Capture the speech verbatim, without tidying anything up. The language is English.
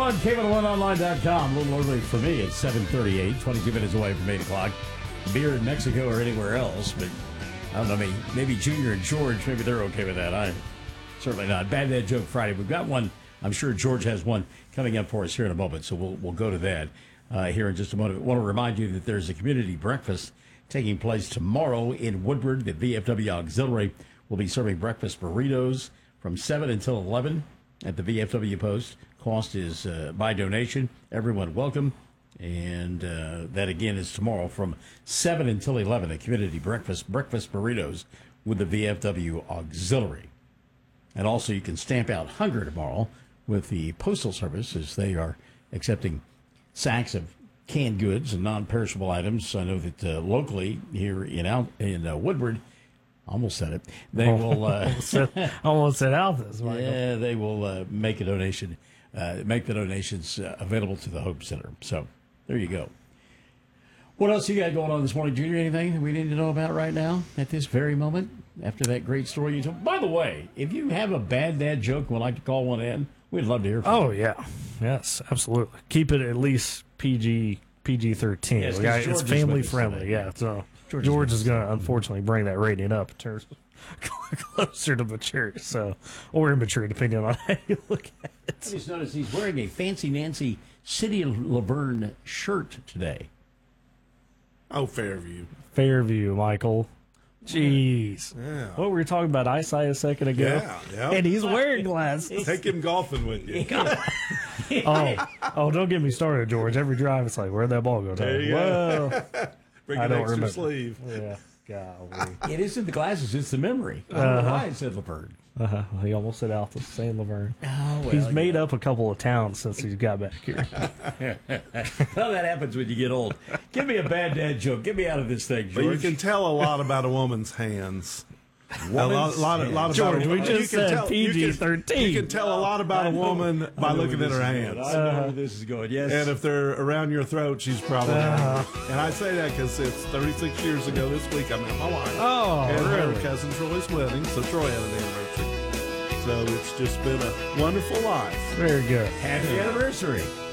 one, K one oh one online dot com. A little early for me. It's seven thirty-eight, twenty-two minutes away from eight o'clock. Beer in Mexico or anywhere else, but I don't know, maybe, maybe Junior and George, maybe they're okay with that. I'm certainly not. Bad Dad Joke Friday. We've got one. I'm sure George has one coming up for us here in a moment, so we'll we'll go to that uh, here in just a moment. I want to remind you that there's a community breakfast taking place tomorrow in Woodward. The V F W Auxiliary will be serving breakfast burritos from seven until eleven at the V F W Post. Cost is uh, by donation. Everyone welcome. And uh, that, again, is tomorrow from seven until eleven, a community breakfast, breakfast burritos with the V F W Auxiliary. And also you can stamp out hunger tomorrow with the Postal Service as they are accepting sacks of canned goods and non-perishable items. I know that uh, locally here in out in uh, Woodward, almost said it, they will uh, almost, said, almost said Alphas. Michael. Yeah, they will uh, make a donation, uh, make the donations uh, available to the Hope Center. So there you go. What else you got going on this morning, Junior? Anything that we need to know about right now at this very moment after that great story you told? By the way, if you have a bad dad joke and would like to call one in, we'd love to hear from oh, you. yeah. Yes, absolutely. Keep it at least P G, P G thirteen. Yes, yeah, it's family is friendly. today. Yeah, so George, George is, is going to unfortunately bring that rating up in terms of closer to mature, so or immature, depending on how you look at it. I just noticed he's wearing a Fancy Nancy City of Laverne shirt today. Oh, Fairview. Fairview, Michael. Jeez. Yeah. What were we talking about eyesight a second ago? Yeah, yeah. And he's wearing glasses. Take him golfing with you. oh, oh, don't get me started, George. Every drive, it's like, where'd that ball go? There you Well, go. Bring I an don't extra remember. sleeve. Yeah, golly. It isn't the glasses, it's the memory. I don't know why it said Laverne. Uh-huh. He almost said Alpha, Saint Laverne. Oh, well, he's made yeah. up a couple of towns since he's got back here. Well, that happens when you get old. Give me a bad dad joke. Get me out of this thing, George. But you can tell a lot about a woman's hands. A lot, lot, a lot George, about a, we just you can said tell- you can- P G thirteen. You can tell a lot about I a know- woman I by know looking where at her this is hands. going. I know where this is going. Yes. And if they're around your throat, she's probably. And I say that because it's thirty-six years ago this week I met my wife. Oh, and really? her cousin Troy's wedding, so Troy had an anniversary. So it's just been a wonderful life. Very good. Happy anniversary.